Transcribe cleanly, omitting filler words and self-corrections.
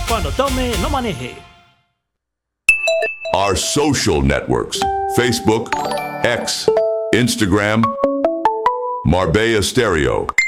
Cuando tome, no maneje. Our social networks: Facebook, X, Instagram, Marbella Stereo.